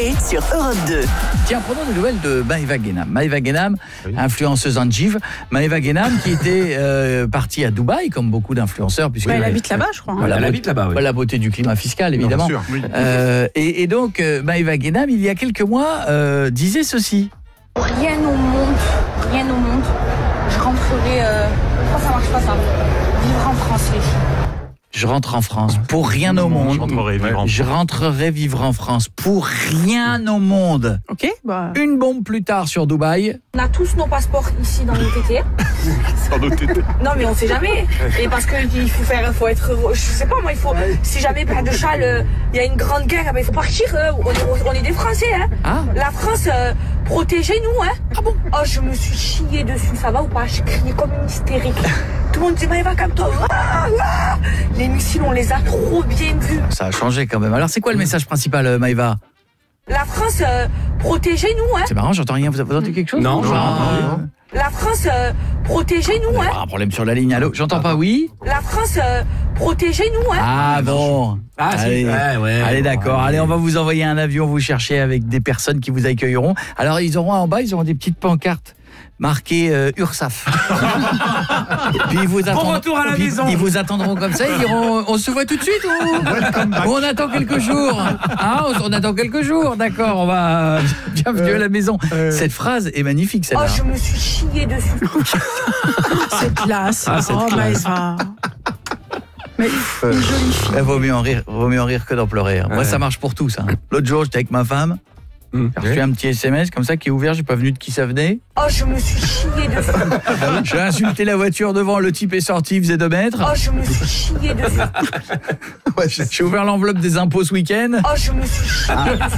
l'été sur Europe 2. Tiens, prenons des nouvelles de Maëva Guénam. Maëva Guénam, influenceuse en Jive. Maëva Guénam qui était partie à Dubaï, comme beaucoup d'influenceurs. Puisque elle habite là-bas, je crois. Elle habite là-bas, oui. La beauté du climat fiscal, évidemment. Non, bien sûr, oui. Et donc, Maëva Guénam, il y a quelques mois, disait ceci. Rien au monde, je rentrerai... Pourquoi ça marche pas ça? Vivre en France, les filles. Je rentre en France pour rien au monde. Je rentrerai vivre en France. Pour rien au monde. Ok, bah. Une bombe plus tard sur Dubaï. On a tous nos passeports ici dans nos TT. Non mais on sait jamais. Et parce que il faut être, je sais pas moi, il faut, si jamais Père de Châles, il y a une grande guerre, ben il faut partir. On est des Français, hein. Ah. La France, protégez-nous, hein. Ah bon? Oh, je me suis chiée dessus, ça va ou pas? Je criais comme une hystérique. Tout le monde dit Maëva, calme-toi. Les missiles, on les a trop bien vus. Ça a changé quand même. Alors c'est quoi le message principal, Maëva? La France, protégez-nous, hein. C'est marrant, j'entends rien. Vous avez entendu quelque chose? Non, La France, protégez-nous, hein. Un problème sur la ligne. Allô? J'entends pas, oui? La France, protégez-nous, hein. Ah bon. Allez, ouais. allez, d'accord. Allez, on va vous envoyer un avion, vous chercher avec des personnes qui vous accueilleront. Alors ils auront en bas, ils auront des petites pancartes marquées URSAF. Puis ils vous attendront, retour à la maison. Ils vous attendront comme ça, ils diront on se voit tout de suite ou on attend quelques jours. Ah, on attend quelques jours, d'accord, on va bienvenue à la maison. Cette phrase est magnifique, celle-là. Oh, je me suis chiée dessus. C'est classe. Ah, c'est Oh, classe. Maëva. Mais une jolie fille. Il vaut mieux en rire que d'en pleurer. Moi, ça marche pour tous. Hein. L'autre jour, j'étais avec ma femme. J'ai reçu un petit SMS comme ça qui est ouvert, j'ai pas venu de qui ça venait. Oh, je me suis chiée dessus. J'ai insulté la voiture devant, le type est sorti, il faisait 2 mètres. Oh, je me suis chiée dessus. J'ai ouvert l'enveloppe des impôts ce week-end. Oh, je me suis chiée dessus.